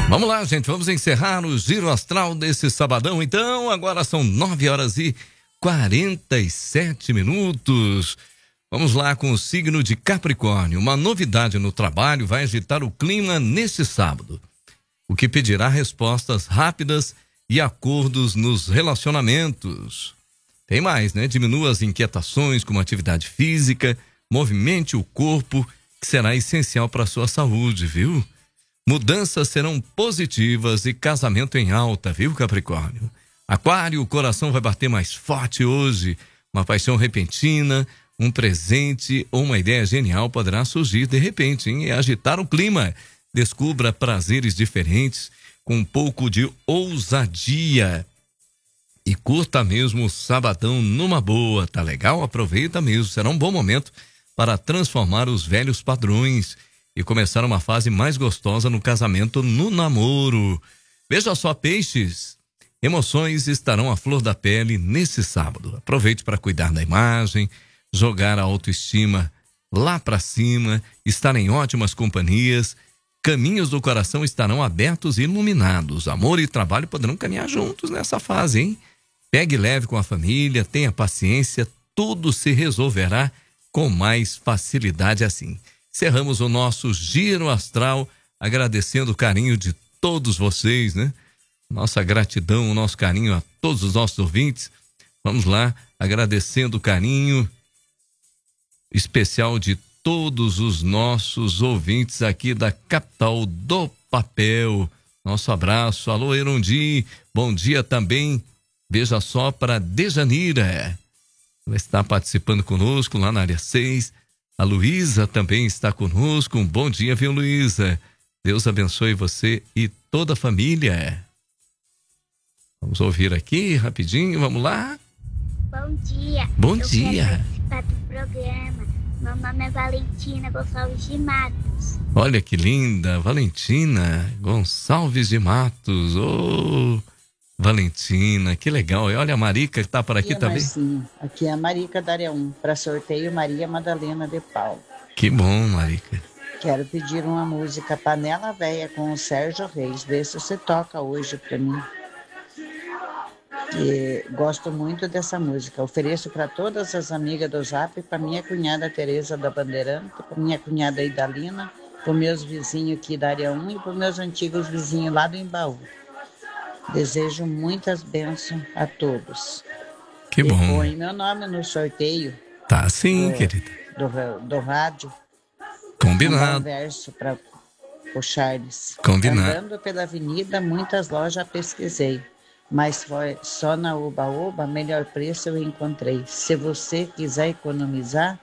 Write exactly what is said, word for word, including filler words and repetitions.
Vamos lá, gente, vamos encerrar o Giro Astral desse sabadão, então. Agora são nove horas e quarenta e sete minutos. Vamos lá com o signo de Capricórnio. Uma novidade no trabalho vai agitar o clima neste sábado, o que pedirá respostas rápidas e acordos nos relacionamentos. Tem mais, né? Diminua as inquietações com atividade física, movimente o corpo, que será essencial para a sua saúde, viu? Mudanças serão positivas e casamento em alta, viu, Capricórnio? Aquário, o coração vai bater mais forte hoje. Uma paixão repentina, um presente ou uma ideia genial poderá surgir de repente, hein? E agitar o clima. Descubra prazeres diferentes com um pouco de ousadia. E curta mesmo o sabadão numa boa, tá legal? Aproveita mesmo, será um bom momento para transformar os velhos padrões e começar uma fase mais gostosa no casamento, no namoro. Veja só, peixes, emoções estarão à flor da pele nesse sábado. Aproveite para cuidar da imagem, jogar a autoestima lá para cima, estar em ótimas companhias. Caminhos do coração estarão abertos e iluminados. Amor e trabalho poderão caminhar juntos nessa fase, hein? Pegue leve com a família, tenha paciência, tudo se resolverá com mais facilidade assim. Cerramos o nosso Giro Astral agradecendo o carinho de todos vocês, né? Nossa gratidão, o nosso carinho a todos os nossos ouvintes. Vamos lá, agradecendo o carinho especial de todos os nossos ouvintes aqui da capital do papel. Nosso abraço. Alô, Erundi. Bom dia também. Veja só para Dejanira. Ela está participando conosco lá na área seis. A Luísa também está conosco. Um bom dia, viu, Luísa? Deus abençoe você e toda a família. Vamos ouvir aqui rapidinho, vamos lá. Bom dia. Bom Eu dia. quero participar do programa. Meu nome é Valentina Gonçalves de Matos. Olha que linda, Valentina Gonçalves de Matos. Ô, Valentina, que legal. E olha a Marica que está por aqui, aqui é também. Marcinho. Aqui é a Marica da área um, para sorteio Maria Madalena de Paulo. Que bom, Marica. Quero pedir uma música Panela Véia com o Sérgio Reis. Vê se você toca hoje para mim. E gosto muito dessa música. Ofereço para todas as amigas do Zap, para minha cunhada Tereza da Bandeirante, para minha cunhada Idalina, para meus vizinhos aqui da área um e para meus antigos vizinhos lá do Embaú. Desejo muitas bênçãos a todos. Que bom. E põe meu nome no sorteio. Tá sim, do, querida. Do, do rádio. Combinado. Um verso para o Charles. Combinado. Andando pela avenida, muitas lojas pesquisei. Mas foi só na Oba Oba, melhor preço eu encontrei. Se você quiser economizar,